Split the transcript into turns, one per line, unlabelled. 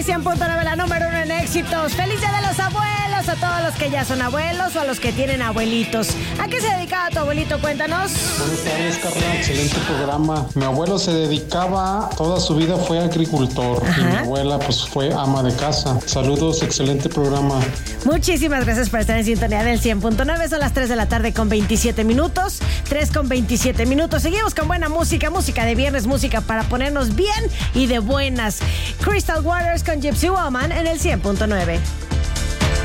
100.9, la número 1 en éxitos. ¡Feliz Día de los Abuelos! A todos los que ya son abuelos o a los que tienen abuelitos. ¿A qué se dedicaba tu abuelito? Cuéntanos.
Buenas tardes, Carla. Excelente programa. Mi abuelo se dedicaba, toda su vida fue agricultor.
Ajá.
Y mi abuela pues fue ama de casa. Saludos, excelente programa.
Muchísimas gracias por estar en sintonía del 100.9. Son las 3 de la tarde con 27 minutos. 3 con 27 minutos. Seguimos con buena música, música de viernes, música para ponernos bien y de buenas. Crystal Waters con Gypsy Woman en el 100.9.